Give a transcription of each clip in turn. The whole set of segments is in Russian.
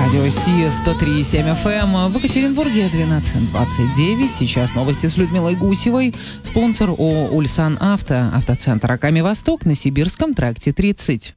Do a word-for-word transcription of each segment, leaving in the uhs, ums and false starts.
Радио Си сто три и семь эф эм. В Екатеринбурге двенадцать двадцать девять. Сейчас новости с Людмилой Гусевой. Спонсор ООО «Ульсан Авто». Автоцентр Аками Восток на Сибирском тракте тридцать.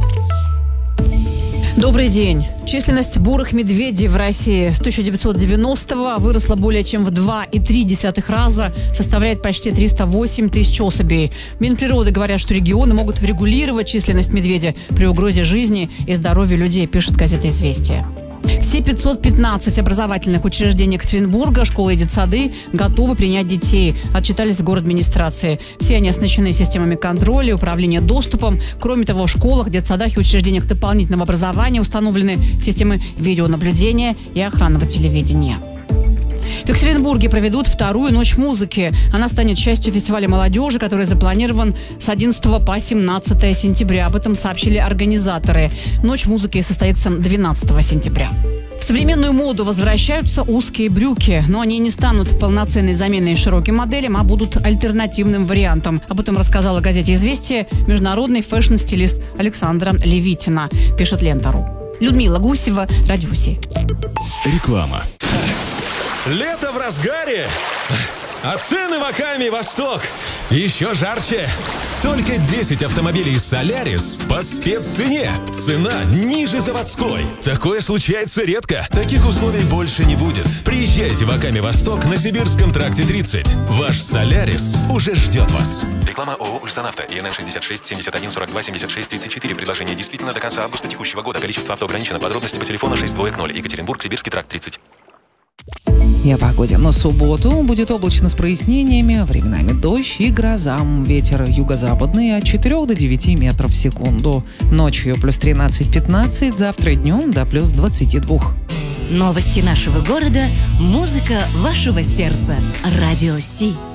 Добрый день. Численность бурых медведей в России с тысяча девятьсот девяностого выросла более чем в два и три десятых раза, составляет почти триста восемь тысяч особей. Минприроды говорят, что регионы могут регулировать численность медведя при угрозе жизни и здоровью людей, пишет газета «Известия». Все пятьсот пятнадцать образовательных учреждений Екатеринбурга, школы и детсады готовы принять детей, отчитались в городадминистрации. Все они оснащены системами контроля и управления доступом. Кроме того, в школах, детсадах и учреждениях дополнительного образования установлены системы видеонаблюдения и охранного телевидения. В Екатеринбурге проведут вторую ночь музыки. Она станет частью фестиваля молодежи, который запланирован с одиннадцатого по семнадцатое сентября. Об этом сообщили организаторы. Ночь музыки состоится двенадцатого сентября. В современную моду возвращаются узкие брюки, но они не станут полноценной заменой широким моделям, а будут альтернативным вариантом. Об этом рассказала газете «Известия» международный фэшн-стилист Александра Левитина, пишет Лента.ру. Людмила Гусева, Радио Си. Реклама. Лето в разгаре, а цены в Аками Восток еще жарче. Только десять автомобилей Солярис по спеццене. Цена ниже заводской. Такое случается редко. Таких условий больше не будет. Приезжайте в Аками Восток на Сибирском тракте тридцать. Ваш Солярис уже ждет вас. Реклама ООО «Ульсан Авто». ИНН шестьдесят шесть семьдесят один сорок два семьдесят шесть тридцать четыре. Предложение действительно до конца августа текущего года. Количество авто ограничено. Подробности по телефону шесть два ноль. Екатеринбург, Сибирский тракт тридцать. И о погоде. На субботу будет облачно с прояснениями, временами дождь и гроза. Ветер юго-западный от четырёх до девяти метров в секунду. Ночью плюс тринадцать-пятнадцать, завтра днем до плюс двадцати двух. Новости нашего города, музыка вашего сердца. Радио Си.